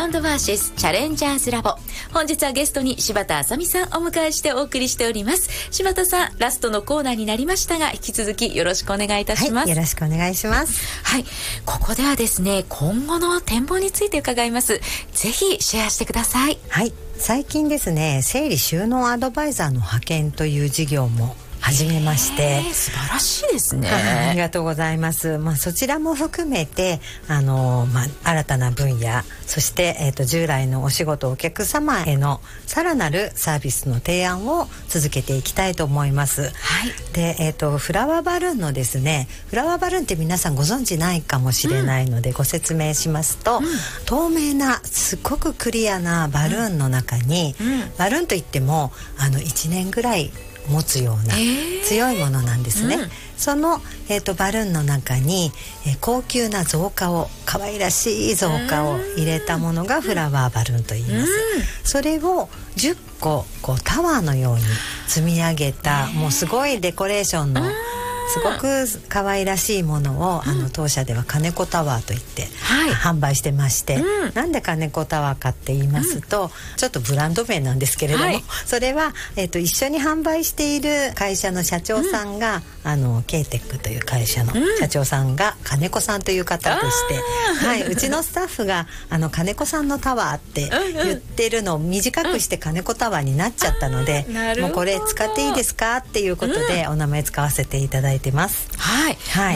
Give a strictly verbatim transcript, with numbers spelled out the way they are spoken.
サウンドバーシスチャレンジャーズラボ。本日はゲストに柴田あさみさんお迎えしてお送りしております。柴田さん、ラストのコーナーになりましたが、引き続きよろしくお願いいたします。 はい、よろしくお願いします。 はい、ここではですね、今後の展望について伺います。ぜひシェアしてください。 はい、最近ですね、整理収納アドバイザーの派遣という事業も始めまして、 素晴らしいですね。 ありがとうございます。まあ、そちらも含めてあの、まあ、新たな分野、そして、えーと、従来のお仕事お客様へのさらなるサービスの提案を続けていきたいと思います。 はい、 で、えーと、フラワーバルーンのですね、フラワーバルーンって皆さんご存知ないかもしれないので、うん、ご説明しますと、うん、透明なすごくクリアなバルーンの中に、うん、バルーンといってもあのいちねんぐらい持つような強いものなんですね、うん、その、えーと、バルーンの中に、えー、高級な造花を、可愛らしい造花を入れたものがフラワーバルーンと言います、うん、それをじゅっこ、こうタワーのように積み上げた、もうすごいデコレーションのすごく可愛らしいものを、うん、あの当社では金子タワーといって、はい、販売してまして、うん、なんで金子タワーかって言いますと、うん、ちょっとブランド名なんですけれども、はい、それは、えーと、一緒に販売している会社の社長さんが、うん、あの ケーテック という会社の社長さんが金子さんという方でして、うん、はい、うちのスタッフがあの金子さんのタワーって言ってるのを短くして金子タワーになっちゃったので、うん、もうこれ使っていいですかっていうことでお名前使わせていただいてます。 はい、 はい、